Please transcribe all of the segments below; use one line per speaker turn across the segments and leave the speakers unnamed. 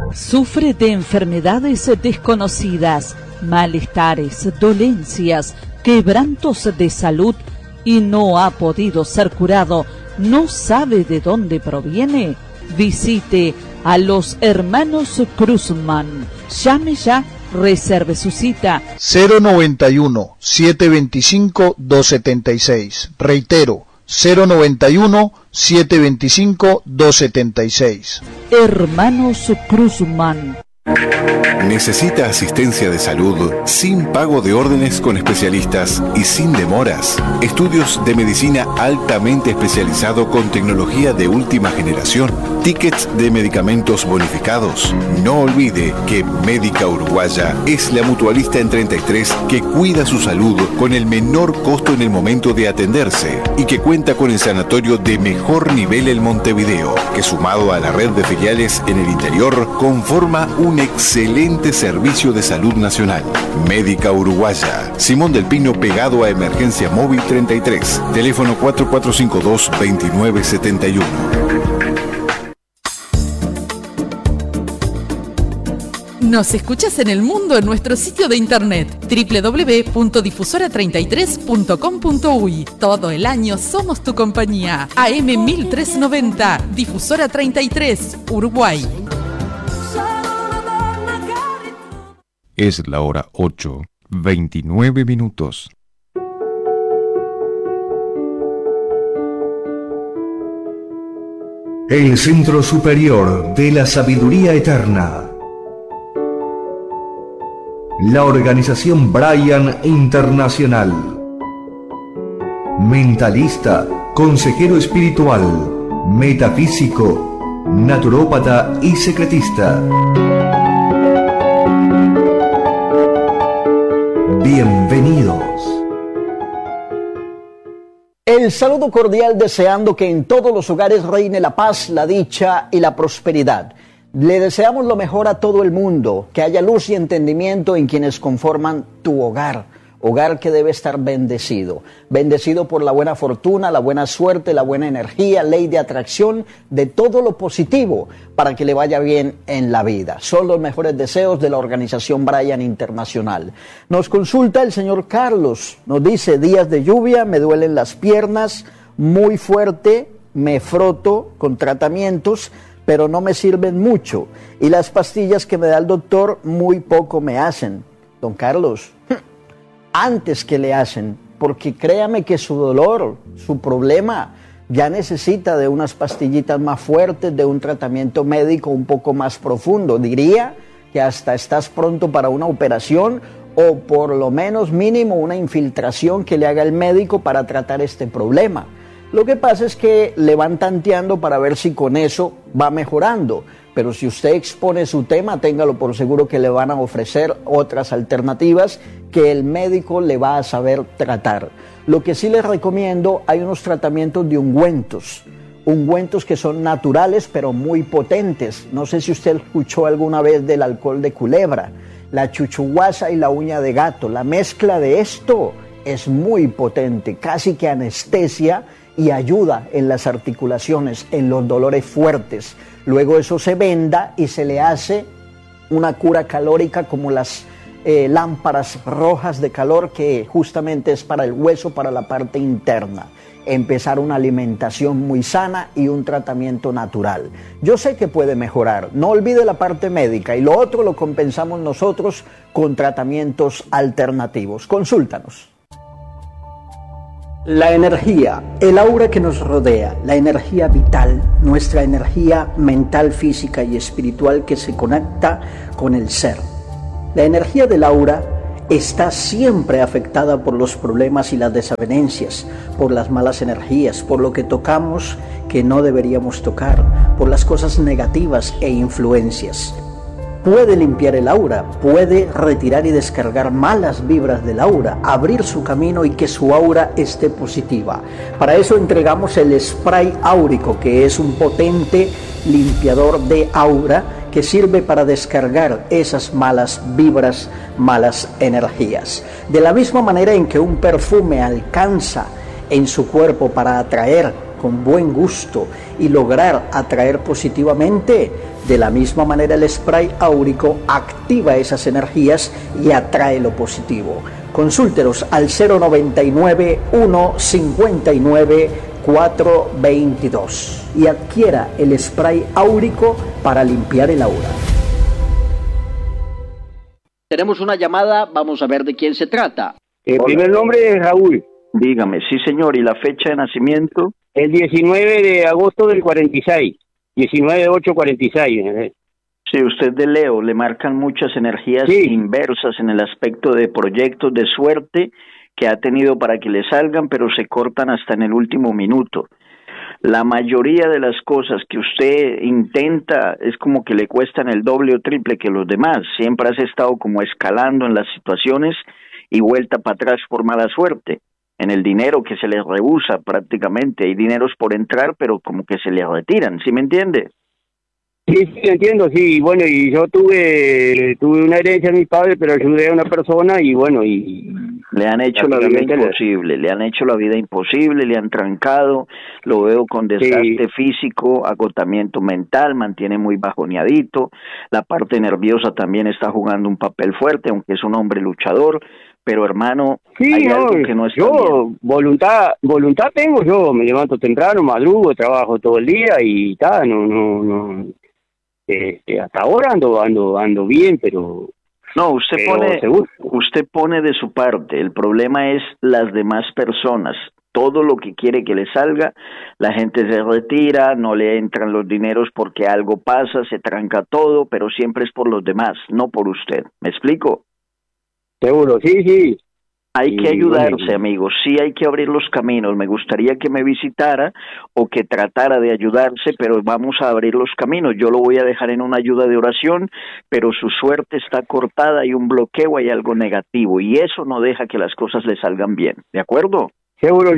Sufre de enfermedades desconocidas, malestares, dolencias, quebrantos de salud y no ha podido ser curado. ¿No sabe de dónde proviene? Visite a los hermanos Cruzman. Llame ya, reserve su cita.
091-725-276. Reitero, 091-725-276.
Hermanos Cruzman.
¿Necesita asistencia de salud sin pago de órdenes con especialistas y sin demoras? Estudios de medicina altamente especializado con tecnología de última generación. Tickets de medicamentos bonificados. No olvide que Médica Uruguaya es la mutualista en 33 que cuida su salud con el menor costo en el momento de atenderse y que cuenta con el sanatorio de mejor nivel en Montevideo, que sumado a la red de filiales en el interior conforma un excelente servicio de salud nacional. Médica Uruguaya. Simón del Pino pegado a Emergencia Móvil 33. Teléfono 4452-2971.
Nos escuchas en el mundo en nuestro sitio de internet www.difusora33.com.uy. Todo el año somos tu compañía. AM 1390, Difusora 33, Uruguay.
Es la hora 8:29.
El Centro Superior de la Sabiduría Eterna. La Organización Brian Internacional. Mentalista, consejero espiritual, metafísico, naturópata y secretista. Bienvenidos.
El saludo cordial deseando que en todos los hogares reine la paz, la dicha y la prosperidad. Le deseamos lo mejor a todo el mundo, que haya luz y entendimiento en quienes conforman tu hogar. Hogar que debe estar bendecido. Bendecido por la buena fortuna, la buena suerte, la buena energía, ley de atracción, de todo lo positivo para que le vaya bien en la vida. Son los mejores deseos de la Organización Brian Internacional. Nos consulta el señor Carlos. Nos dice: días de lluvia, me duelen las piernas muy fuerte, me froto con tratamientos, pero no me sirven mucho. Y las pastillas que me da el doctor muy poco me hacen. Don Carlos, antes que le hacen, porque créame que su dolor, su problema, ya necesita de unas pastillitas más fuertes, de un tratamiento médico un poco más profundo. Diría que hasta estás pronto para una operación o por lo menos mínimo una infiltración que le haga el médico para tratar este problema. Lo que pasa es que le van tanteando para ver si con eso va mejorando. Pero si usted expone su tema, téngalo por seguro que le van a ofrecer otras alternativas que el médico le va a saber tratar. Lo que sí les recomiendo, hay unos tratamientos de ungüentos que son naturales pero muy potentes. No sé si usted escuchó alguna vez del alcohol de culebra, la chuchuguasa y la uña de gato. La mezcla de esto es muy potente, casi que anestesia y ayuda en las articulaciones, en los dolores fuertes. Luego eso se venda y se le hace una cura calórica como las lámparas rojas de calor, que justamente es para el hueso, para la parte interna. Empezar una alimentación muy sana y un tratamiento natural. Yo sé que puede mejorar, no olvide la parte médica, y lo otro lo compensamos nosotros con tratamientos alternativos. Consúltanos. La energía, el aura que nos rodea, la energía vital, nuestra energía mental, física y espiritual que se conecta con el ser. La energía del aura está siempre afectada por los problemas y las desavenencias, por las malas energías, por lo que tocamos que no deberíamos tocar, por las cosas negativas e influencias. Puede limpiar el aura, puede retirar y descargar malas vibras del aura, abrir su camino y que su aura esté positiva. Para eso entregamos el spray áurico, que es un potente limpiador de aura que sirve para descargar esas malas vibras, malas energías. De la misma manera en que un perfume alcanza en su cuerpo para atraer con buen gusto y lograr atraer positivamente. De la misma manera el spray áurico activa esas energías y atrae lo positivo. Consúltenos al 099-159-422 y adquiera el spray áurico para limpiar el aura. Tenemos una llamada, vamos a ver de quién se trata.
El primer nombre es Raúl.
Dígame, sí señor, ¿y la fecha de nacimiento?
El 19 de agosto del 46. 19/8/46.
Sí, usted de Leo, le marcan muchas energías inversas en el aspecto de proyectos de suerte que ha tenido para que le salgan, pero se cortan hasta en el último minuto. La mayoría de las cosas que usted intenta es como que le cuestan el doble o triple que los demás. Siempre has estado como escalando en las situaciones y vuelta para atrás por mala suerte. En el dinero que se les rehúsa prácticamente. Hay dineros por entrar, pero como que se les retiran, ¿sí me entiende?
Sí, entiendo, sí. Bueno, y yo tuve una herencia de mis padres, pero ayudé a una persona y bueno, y...
Le han hecho la vida imposible, le han trancado, lo veo con desgaste físico, agotamiento mental, mantiene muy bajoneadito, la parte nerviosa también está jugando un papel fuerte, aunque es un hombre luchador. Pero hermano, hay algo que no está bien.
voluntad tengo, yo me levanto temprano, madrugo, trabajo todo el día y tal, hasta ahora ando bien, pero
no, usted pone de su parte. El problema es las demás personas. Todo lo que quiere que le salga, la gente se retira, no le entran los dineros porque algo pasa, se tranca todo, pero siempre es por los demás, no por usted. ¿Me explico?
Seguro, sí.
Hay que ayudarse, amigos, sí hay que abrir los caminos. Me gustaría que me visitara o que tratara de ayudarse, pero vamos a abrir los caminos. Yo lo voy a dejar en una ayuda de oración, pero su suerte está cortada, hay un bloqueo, hay algo negativo, y eso no deja que las cosas le salgan bien, ¿de acuerdo?
Seguro,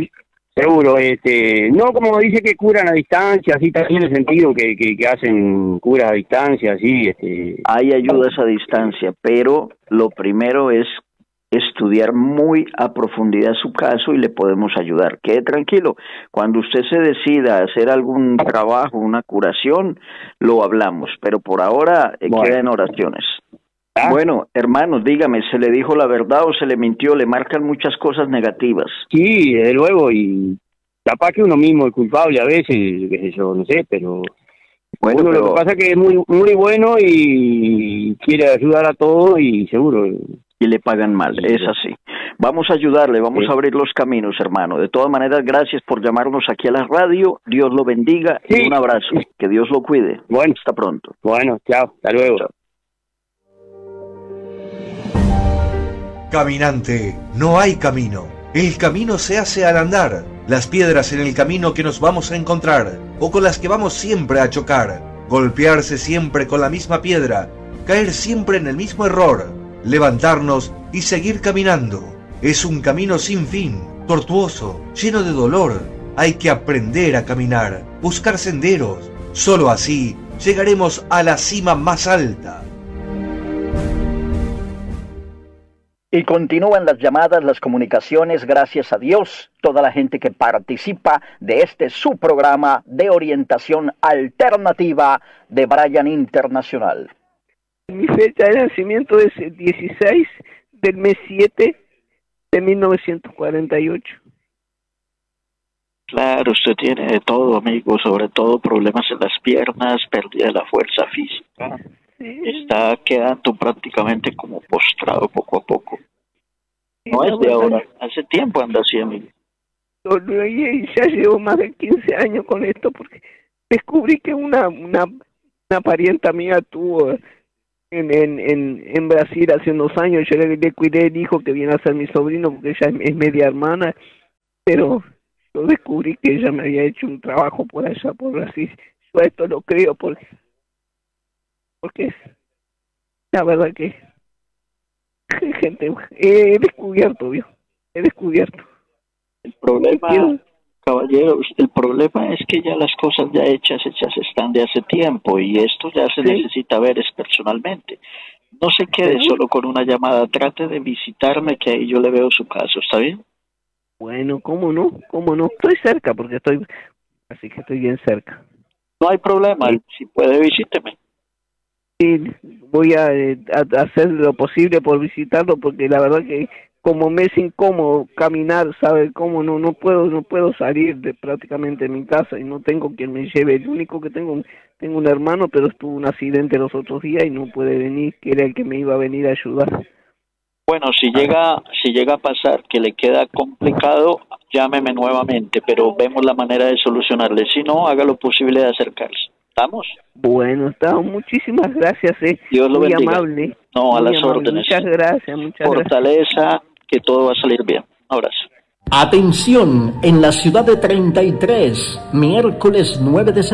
no como dice que curan a distancia, así también en el sentido que hacen curas a distancia, así.
Hay ayudas a distancia, pero lo primero es estudiar muy a profundidad su caso y le podemos ayudar. Quede tranquilo, cuando usted se decida a hacer algún trabajo, una curación, lo hablamos, pero por ahora queda en oraciones. Bueno, hermano, dígame, ¿se le dijo la verdad o se le mintió? Le marcan muchas cosas negativas.
Sí, desde luego, y capaz que uno mismo es culpable a veces, qué sé yo, no sé, pero bueno, lo que pasa es que es muy, muy bueno y quiere ayudar a todos y seguro.
Y le pagan mal, es así. Vamos a ayudarle, vamos a abrir los caminos, hermano. De todas maneras, gracias por llamarnos aquí a la radio. Dios lo bendiga y un abrazo. Que Dios lo cuide.
Bueno,
hasta pronto.
Bueno, chao, hasta luego.
Chao.
Caminante, no hay camino. El camino se hace al andar. Las piedras en el camino que nos vamos a encontrar, o con las que vamos siempre a chocar. Golpearse siempre con la misma piedra. Caer siempre en el mismo error. Levantarnos y seguir caminando. Es un camino sin fin, tortuoso, lleno de dolor. Hay que aprender a caminar, buscar senderos. Solo así llegaremos a la cima más alta.
Y continúan las llamadas, las comunicaciones, gracias a Dios, toda la gente que participa de este su programa de orientación alternativa de Brian Internacional.
Mi fecha de nacimiento es el 16 del mes 7 de 1948.
Claro, usted tiene de todo, amigo, sobre todo problemas en las piernas, pérdida de la fuerza física. Sí. Está quedando prácticamente como postrado poco a poco. Sí, no es de ahora, hace tiempo anda así, amigo.
Ya llevo más de 15 años con esto porque descubrí que una parienta mía tuvo en Brasil hace unos años. Yo le cuidé el hijo que viene a ser mi sobrino porque ella es media hermana, pero yo descubrí que ella me había hecho un trabajo por allá, por Brasil. Yo esto lo creo porque la verdad que gente, he descubierto.
El problema, caballero, el problema es que ya las cosas ya hechas están de hace tiempo y esto ya se necesita ver personalmente. No se quede solo con una llamada, trate de visitarme que ahí yo le veo su caso, ¿está bien?
Bueno, ¿cómo no? Estoy cerca porque estoy así que estoy bien cerca.
No hay problema, si puede visíteme.
Sí, voy a hacer lo posible por visitarlo, porque la verdad que como me es incómodo caminar, ¿sabe cómo? No puedo salir prácticamente de mi casa y no tengo quien me lleve. El único que tengo un hermano, pero tuvo un accidente los otros días y no puede venir, que era el que me iba a venir a ayudar.
Bueno, si llega a pasar que le queda complicado, llámeme nuevamente, pero vemos la manera de solucionarle. Si no, haga lo posible de acercarse. ¿Estamos?
Bueno, muchísimas gracias,
Dios lo
muy
bendiga.
Amable.
No, a
muy
las
amable.
órdenes.
Muchas gracias,
Fortaleza, que todo va a salir bien. Un abrazo.
Atención, en la ciudad de 33, miércoles 9 de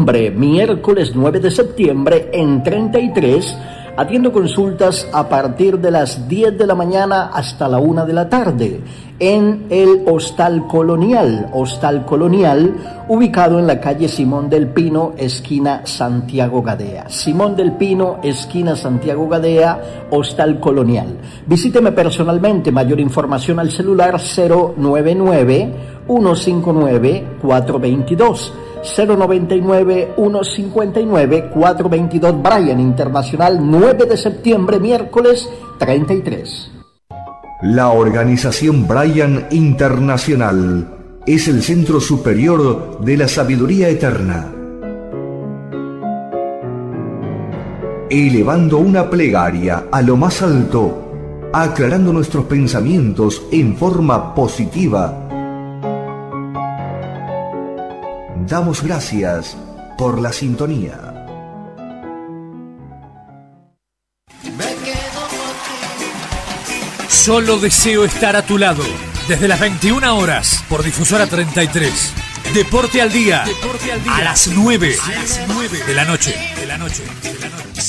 septiembre en 33, atiendo consultas a partir de las 10 de la mañana hasta la 1 de la tarde en el Hostal Colonial, ubicado en la calle Simón del Pino, esquina Santiago Gadea. Simón del Pino, esquina Santiago Gadea, Hostal Colonial. Visíteme personalmente, mayor información al celular 099-159-422. 099-159-422. Bryan Internacional, 9 de septiembre, miércoles 33.
La organización Bryan Internacional es el centro superior de la sabiduría eterna, elevando una plegaria a lo más alto, aclarando nuestros pensamientos en forma positiva. Damos gracias por la sintonía.
Solo deseo estar a tu lado. Desde las 21 horas por Difusora 33. Deporte al día. A las 9 de la noche.